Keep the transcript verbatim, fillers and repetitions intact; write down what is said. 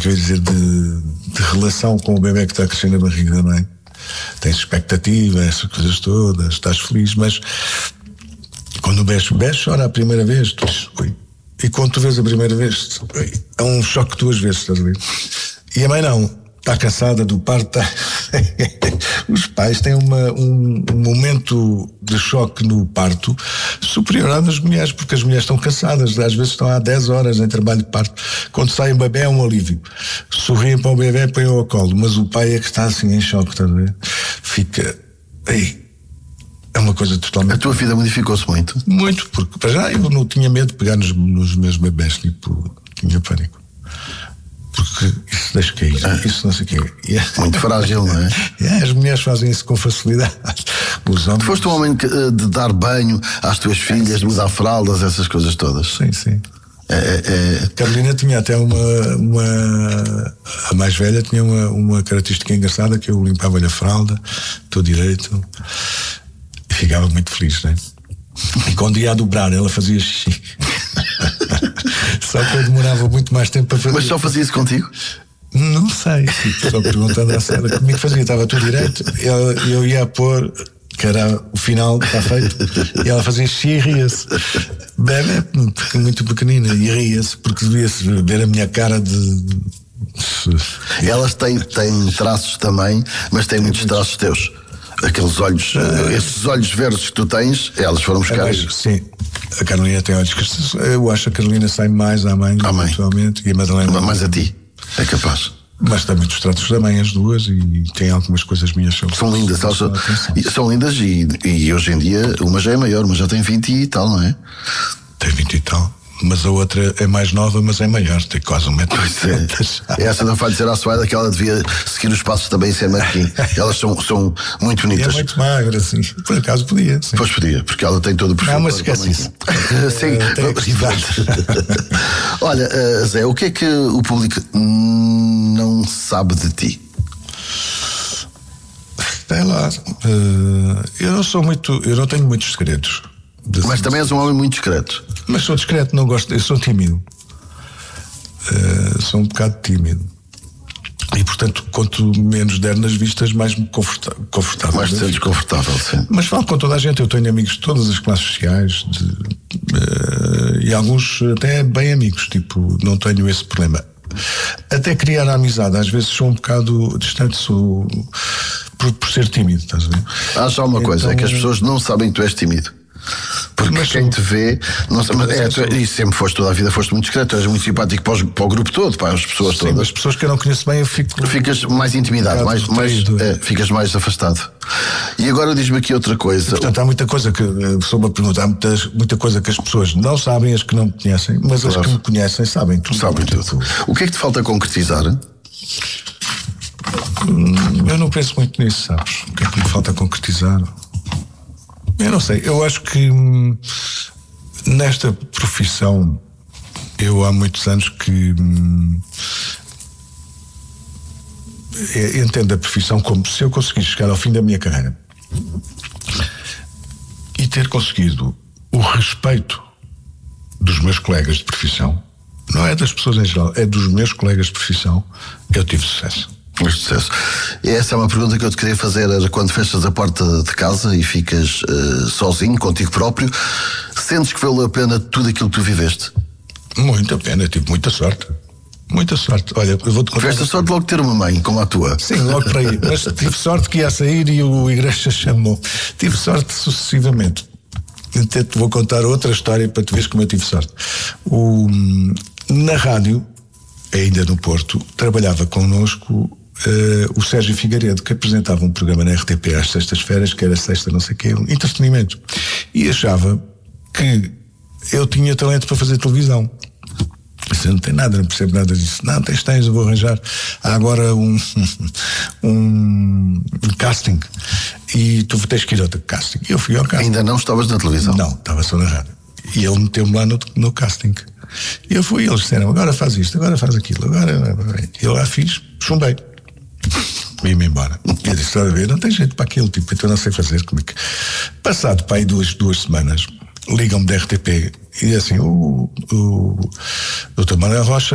que eu ia dizer, de, de relação com o bebê que está a crescer na barriga da mãe. Tens expectativa, essas coisas todas, estás feliz, mas quando o bebê, o bebê chora a primeira vez, tu dizes, ui. E quando tu vês a primeira vez, ui, é um choque duas vezes, estás a ver? E a mãe não, está cansada do parto. Está... Os pais têm uma, um, um momento de choque no parto superior ao das mulheres, porque as mulheres estão cansadas, às vezes estão há dez horas em trabalho de parto. Quando sai o bebê é um alívio. Sorriem para o bebê e põem-o ao colo, mas o pai é que está assim em choque, estás a ver? Fica... Ei, é uma coisa totalmente... A tua vida modificou-se muito? Muito, porque para já eu não tinha medo de pegar nos, nos meus bebés, tipo, tinha pânico. Porque isso deixa cair, ah, isso não sei o quê. Yeah. Muito frágil, não é? Yeah, as mulheres fazem isso com facilidade. Os homens... Tu foste um homem de dar banho às tuas filhas, é, sim, de mudar fraldas, essas coisas todas. Sim, sim. É, é... A Carolina tinha até uma, uma... A mais velha tinha uma, uma característica engraçada, que eu limpava-lhe a fralda, tudo direito, e ficava muito feliz, não é? E quando ia a dobrar, ela fazia xixi. Só que eu demorava muito mais tempo para fazer. Mas só fazia isso contigo? Não sei, tipo, só perguntando à Sara como é que fazia, estava tudo direito, eu, eu ia a pôr, que era o final, está feito, e ela fazia xixi e ria-se. Bebê, porque muito pequenina, e ria-se, porque devia-se ver a minha cara de. Elas têm, têm traços também, mas têm muitos traços teus. Aqueles olhos, ah, esses olhos verdes que tu tens, elas foram buscar. É, mas, sim, a Carolina tem olhos que eu acho que a Carolina sai mais à mãe, à mãe. Atualmente, e a Madalena mais a ti, é capaz. Mas tem muitos tratos da mãe, as duas, e tem algumas coisas minhas sobre. São lindas, elas são, são lindas e, e hoje em dia uma já é maior, uma já tem vinte e tal, não é? Tem vinte e tal. Mas a outra é mais nova, mas é maior, tem quase um metro. É. Essa não vai dizer à Suaida que ela devia seguir os passos também sem manequim. Elas são, são muito bonitas. E é muito magra, assim. Por acaso podia. Sim. Pois podia, porque ela tem todo o perfil. Não, mas esquece isso. Sim, olha, uh, Zé, o que é que o público não sabe de ti? Sei lá. Uh, eu não sou muito. Eu não tenho muitos segredos. Mas também és um homem muito discreto. Mas sou discreto, não gosto. Eu sou tímido. Uh, sou um bocado tímido. E portanto, quanto menos der nas vistas, mais confortável. Mais te sentes confortável, sim. Mas falo com toda a gente. Eu tenho amigos de todas as classes sociais de, uh, e alguns até bem amigos. Tipo, não tenho esse problema. Até criar a amizade, às vezes sou um bocado distante, sou por, por ser tímido, estás a ver? Há só uma então, coisa, é que as pessoas não sabem que tu és tímido. Porque mas quem te vê não sabe, mas é, tu, e sempre foste toda a vida, foste muito discreto, és muito simpático para, os, para o grupo todo, para as pessoas sim, todas. As pessoas que eu não conheço bem, eu fico. Ficas mais intimidado, mais, mais, é, ficas mais afastado. E agora diz-me aqui outra coisa. E, portanto, há muita coisa que, só uma pergunta, há muitas, muita coisa que as pessoas não sabem, as que não me conhecem, mas claro. As que me conhecem sabem tudo. Sabem tudo. tudo. O que é que te falta concretizar? Hum, eu não penso muito nisso, sabes? O que é que me falta concretizar? Eu não sei, eu acho que hum, nesta profissão eu há muitos anos que hum, entendo a profissão como se eu conseguisse chegar ao fim da minha carreira e ter conseguido o respeito dos meus colegas de profissão, não é das pessoas em geral, é dos meus colegas de profissão, eu tive sucesso. Muito sucesso. Essa é uma pergunta que eu te queria fazer. Era quando fechas a porta de casa e ficas uh, sozinho, contigo próprio, sentes que valeu a pena tudo aquilo que tu viveste? Muito a pena, tive muita sorte. Muita sorte. Olha, eu vou-te contar. Tiveste a sorte de logo ter uma mãe como a tua. Sim, logo para aí. Mas tive sorte que ia sair e o igreja chamou. Tive sorte sucessivamente. Até te vou contar outra história para tu veres como eu tive sorte. O, na rádio, ainda no Porto, trabalhava connosco Uh, o Sérgio Figueiredo, que apresentava um programa na R T P às sextas-feiras, que era sexta não sei o quê, um entretenimento, e achava que eu tinha talento para fazer televisão. Você não tem nada, não percebo nada disso. Não, tens, tens, eu vou arranjar. Há agora um, um, um casting e tu tens que ir ao casting. Eu fui ao casting. Ainda não estavas na televisão? Não, estava só na rádio. E ele meteu-me lá no, no casting. E eu fui, e eles disseram, agora faz isto, agora faz aquilo, agora... E eu lá fiz, chumbei. Vim-me embora. E eu disse, estás a ver, não tem jeito para aquilo, tipo, então eu não sei fazer. Como é que... Passado para aí duas, duas semanas, ligam-me da R T P e assim, o, o doutor Manuel Rocha